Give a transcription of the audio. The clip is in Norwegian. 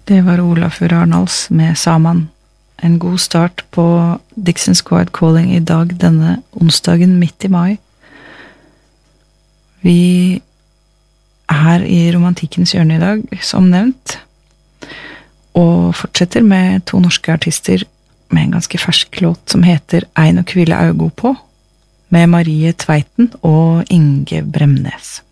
Det var Olafur Arnalds med Saman. En god start på Dixon's Quiet Calling i dag, denne onsdagen midt i mai. Vi er i romantikkens hjørne i dag, som nevnt, og fortsetter med to norske artister med en ganske fersk låt som heter Ein og kvile augo på, med Marie Tveiten og Inge Bremnes.